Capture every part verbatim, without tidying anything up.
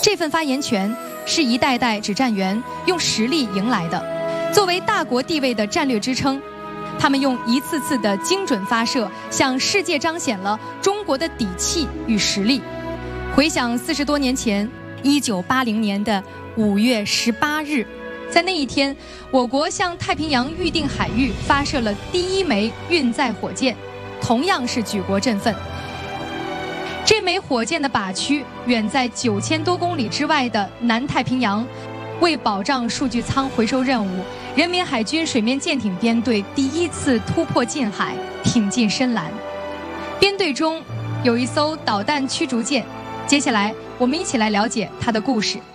这份发言权是一代代指战员用实力赢来的。作为大国地位的战略支撑，他们用一次次的精准发射，向世界彰显了中国的底气与实力。回想四十多年前，一九八零年的五月十八日，在那一天，我国向太平洋预定海域发射了第一枚运载火箭，同样是举国振奋。这枚火箭的靶区远在九千多公里之外的南太平洋。为保障数据舱回收任务，人民海军水面舰艇编队第一次突破近海，挺进深蓝。编队中有一艘导弹驱逐舰，接下来我们一起来了解它的故事。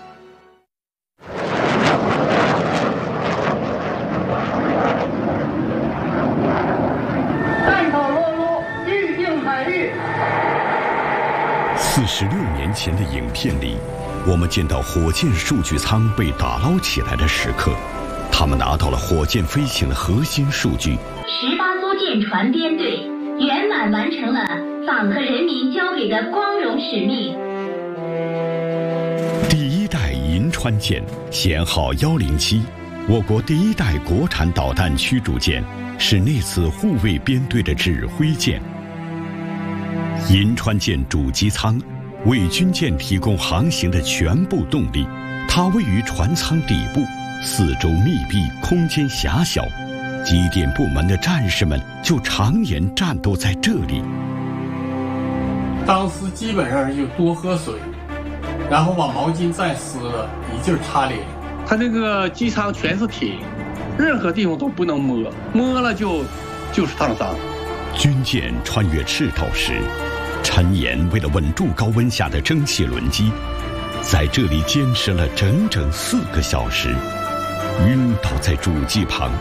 弹头落入预定海域。 四十六年前的影片里，我们见到火箭数据舱被打捞起来的时刻，他们拿到了火箭飞行的核心数据。 十八艘舰船编队圆满完成了党和人民交给的光荣使命。 第一代银川舰舷号幺零七，我国第一代国产导弹驱逐舰，是那次护卫编队的指挥舰。银川舰主机舱为军舰提供航行的全部动力，它位于船舱底部，四周密闭，空间狭小，机电部门的战士们就常年战斗在这里。 当时基本上就多喝水，然后把毛巾再湿了，一劲儿擦脸。 它那个机舱全是铁，任何地方都不能摸，摸了就就是烫伤。 军舰穿越赤道时，陈岩为了稳住高温下的蒸汽轮机，在这里坚持了整整四个小时，晕倒在主机旁。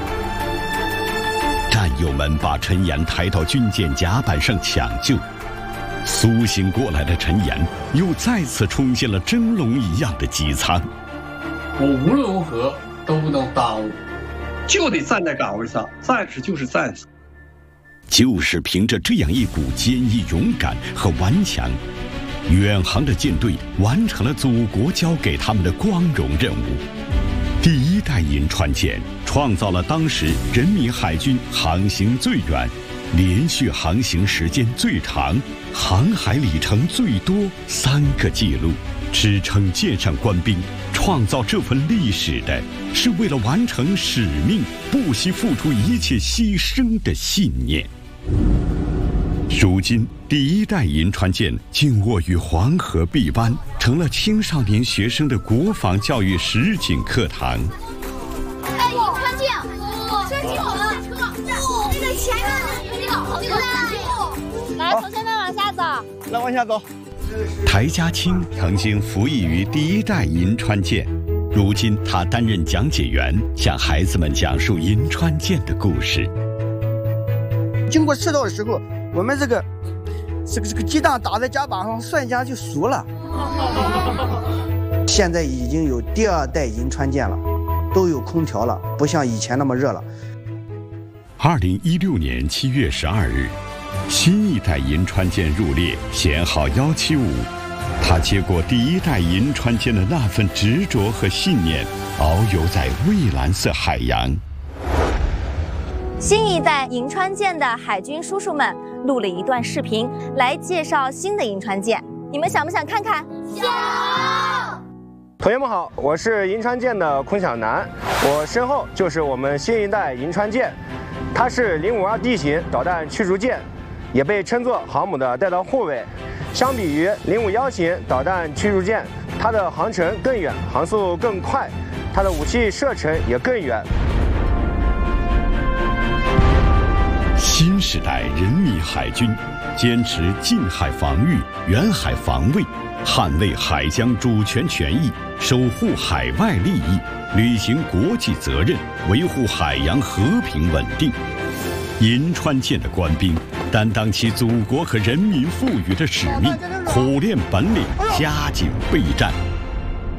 战友们把陈岩抬到军舰甲板上抢救，苏醒过来的陈岩又再次冲进了蒸笼一样的机舱。 我无论如何都不能耽误， 就得站在岗位上，战士就是战士。 就是凭着这样一股坚毅勇敢和顽强，远航的舰队完成了祖国交给他们的光荣任务。第一代银川舰创造了当时人民海军航行最远、连续航行时间最长、航海里程最多三个记录。支撑舰上官兵创造这份历史的，是为了完成使命不惜付出一切牺牲的信念。如今，第一代银川舰静卧于黄河碧湾，成了青少年学生的国防教育实景课堂。 哎，银川舰，车进我们车，那个前面那个那个来，从现在往下走， 来往下走。 台家清曾经服役于第一代银川舰，如今他担任讲解员，向孩子们讲述银川舰的故事。 经过赤道的时候，我们这个这个这个鸡蛋打在甲板上，瞬间就熟了。现在已经有第二代银川舰了，都有空调了，不像以前那么热了。 二零一六年七月十二日，新一代银川舰入列，舷号幺七五。他接过第一代银川舰的那份执着和信念，遨游在蔚蓝色海洋。 新一代银川舰的海军叔叔们录了一段视频，来介绍新的银川舰。你们想不想看看？ 想。 同学们好，我是银川舰的空小南，我身后就是我们新一代银川舰，它是零五二 D 型导弹驱逐舰，也被称作航母的带刀护卫。相比于零五一型导弹驱逐舰，它的航程更远，航速更快，它的武器射程也更远。 新时代人民海军坚持近海防御、远海防卫，捍卫海疆主权权益，守护海外利益，履行国际责任，维护海洋和平稳定。银川舰的官兵担当起祖国和人民赋予的使命，苦练本领，加紧备战。